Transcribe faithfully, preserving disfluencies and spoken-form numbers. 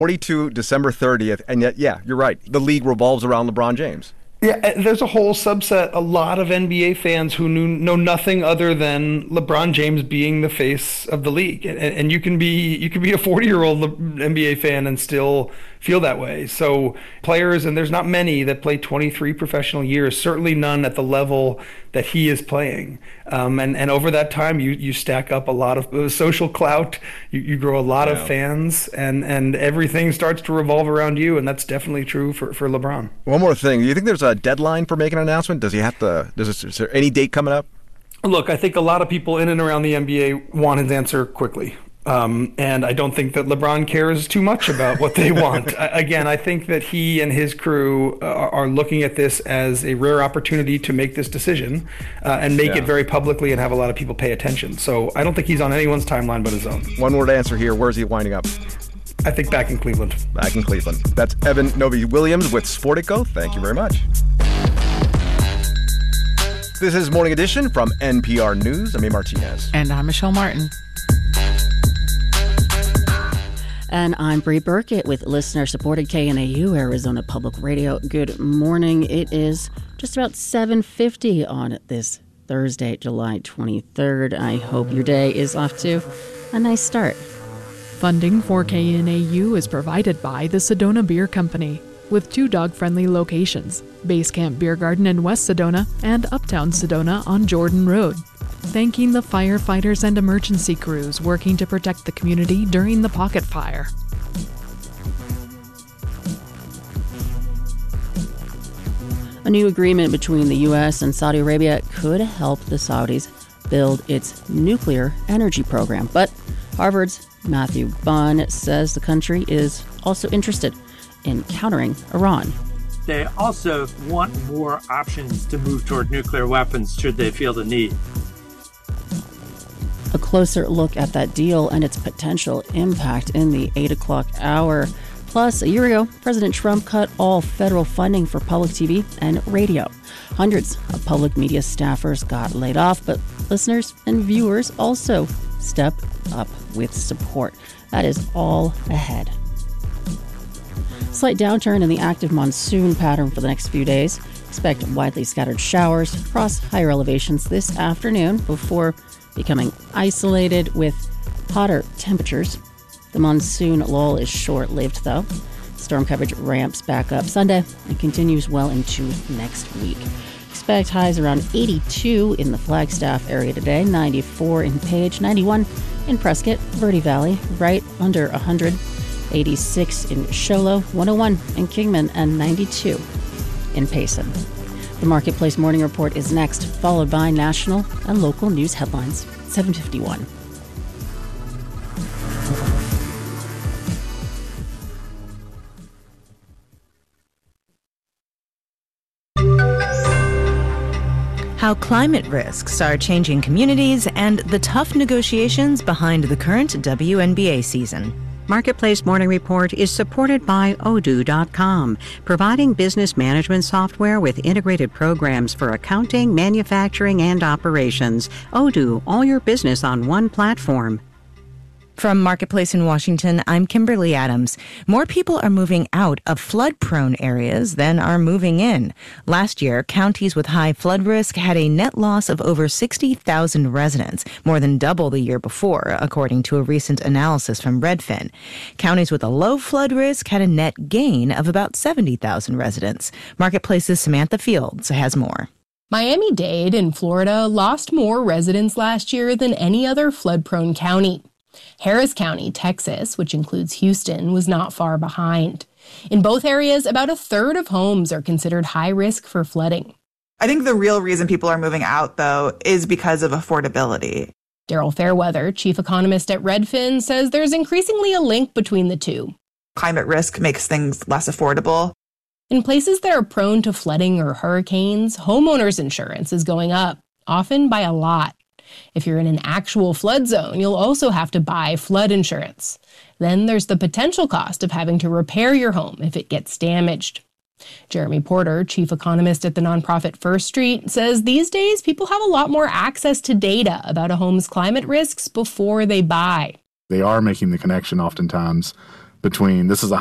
forty-two, December thirtieth, and yet, yeah, you're right. The league revolves around LeBron James. Yeah, there's a whole subset, a lot of N B A fans who knew, know nothing other than LeBron James being the face of the league. And, and you can be you can be a forty-year-old N B A fan and still feel that way. So players, and there's not many that play twenty-three professional years, certainly none at the level that he is playing. Um, and, and over that time, you, you stack up a lot of uh, social clout, you, you grow a lot yeah. of fans, and, and everything starts to revolve around you, and that's definitely true for, for LeBron. One more thing. Do you think there's a deadline for making an announcement? Does he have to, does this, is there any date coming up? Look, I think a lot of people in and around the N B A want his answer quickly. Um, and I don't think that LeBron cares too much about what they want. I, again, I think that he and his crew uh, are looking at this as a rare opportunity to make this decision uh, and make yeah. it very publicly and have a lot of people pay attention. So I don't think he's on anyone's timeline but his own. One word answer here. Where's he winding up? I think back in Cleveland. Back in Cleveland. That's Evan Novi-Williams with Sportico. Thank you very much. This is Morning Edition from N P R News. I'm A. Martinez. And I'm Michelle Martin. And I'm Bree Burkett with listener-supported K N A U Arizona Public Radio. Good morning. It is just about seven fifty on this Thursday, July twenty-third. I hope your day is off to a nice start. Funding for K N A U is provided by the Sedona Beer Company, with two dog-friendly locations, Base Camp Beer Garden in West Sedona and Uptown Sedona on Jordan Road. Thanking the firefighters and emergency crews working to protect the community during the Pocket Fire. A new agreement between the U S and Saudi Arabia could help the Saudis build its nuclear energy program. But Harvard's Matthew Bunn says the country is also interested in countering Iran. They also want more options to move toward nuclear weapons should they feel the need. A closer look at that deal and its potential impact in the eight o'clock hour. Plus, a year ago, President Trump cut all federal funding for public T V and radio. Hundreds of public media staffers got laid off, but listeners and viewers also stepped up with support. That is all ahead. Slight downturn in the active monsoon pattern for the next few days. Expect widely scattered showers across higher elevations this afternoon before becoming isolated with hotter temperatures. The monsoon lull is short-lived, though. Storm coverage ramps back up Sunday and continues well into next week. Expect highs around eighty-two in the Flagstaff area today, ninety-four in Page, ninety-one in Prescott, Verde Valley, right under one hundred, eighty-six in Show Low, one oh one in Kingman, and ninety-two in Payson. The Marketplace Morning Report is next, followed by national and local news headlines. seven fifty-one. How climate risks are changing communities and the tough negotiations behind the current W N B A season. Marketplace Morning Report is supported by Odoo dot com, providing business management software with integrated programs for accounting, manufacturing, and operations. Odoo, all your business on one platform. From Marketplace in Washington, I'm Kimberly Adams. More people are moving out of flood-prone areas than are moving in. Last year, counties with high flood risk had a net loss of over sixty thousand residents, more than double the year before, according to a recent analysis from Redfin. Counties with a low flood risk had a net gain of about seventy thousand residents. Marketplace's Samantha Fields has more. Miami-Dade in Florida lost more residents last year than any other flood-prone county. Harris County, Texas, which includes Houston, was not far behind. In both areas, about a third of homes are considered high risk for flooding. I think the real reason people are moving out, though, is because of affordability. Daryl Fairweather, chief economist at Redfin, says there's increasingly a link between the two. Climate risk makes things less affordable. In places that are prone to flooding or hurricanes, homeowners insurance is going up, often by a lot. If you're in an actual flood zone, you'll also have to buy flood insurance. Then there's the potential cost of having to repair your home if it gets damaged. Jeremy Porter, chief economist at the nonprofit First Street, says these days people have a lot more access to data about a home's climate risks before they buy. They are making the connection oftentimes between this is a